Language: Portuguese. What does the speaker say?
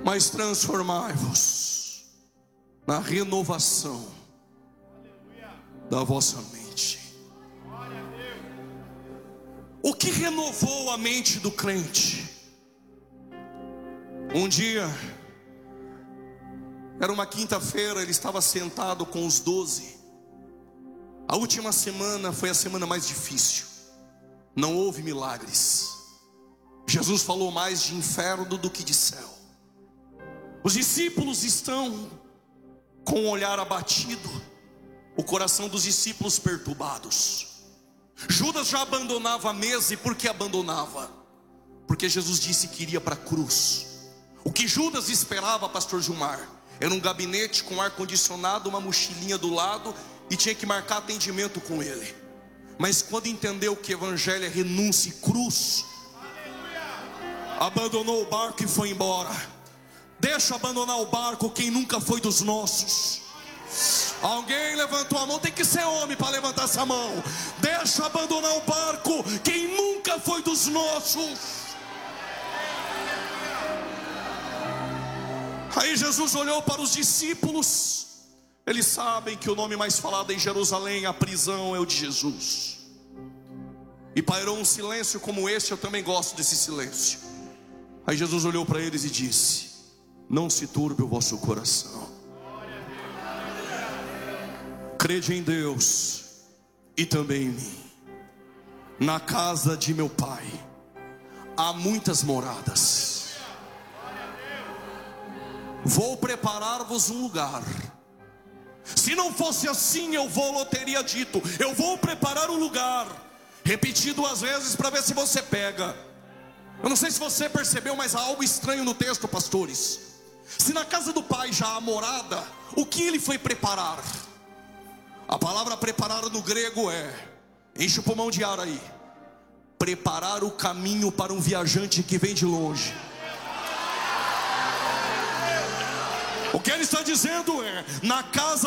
mas transformai-vos na renovação da vossa mente. O que renovou a mente do crente? Um dia, era uma quinta-feira, ele estava sentado com os 12. A última semana foi a semana mais difícil. Não houve milagres. Jesus falou mais de inferno do que de céu. Os discípulos estão com o olhar abatido, o coração dos discípulos perturbados. Judas já abandonava a mesa. E por que abandonava? Porque Jesus disse que iria para a cruz. O que Judas esperava, pastor Gilmar, era um gabinete com ar-condicionado, uma mochilinha do lado, e tinha que marcar atendimento com ele. Mas quando entendeu que evangelho é renúncia e cruz, abandonou o barco e foi embora. Deixa abandonar o barco quem nunca foi dos nossos. Alguém levantou a mão, tem que ser homem para levantar essa mão. Deixa abandonar o barco quem nunca foi dos nossos. Aí Jesus olhou para os discípulos. Eles sabem que o nome mais falado em Jerusalém, a prisão, é o de Jesus. E pairou um silêncio como esse. Eu também gosto desse silêncio. Aí Jesus olhou para eles e disse: não se turbe o vosso coração. Crede em Deus e também em mim. Na casa de meu Pai há muitas moradas. Vou preparar-vos um lugar. Se não fosse assim, eu teria dito: eu vou preparar um lugar. Repeti 2 vezes para ver se você pega. Eu não sei se você percebeu, mas há algo estranho no texto, pastores. Se na casa do Pai já há morada, o que ele foi preparar? A palavra preparar no grego é, enche o pulmão de ar aí, preparar o caminho para um viajante que vem de longe. O que ele está dizendo é: na casa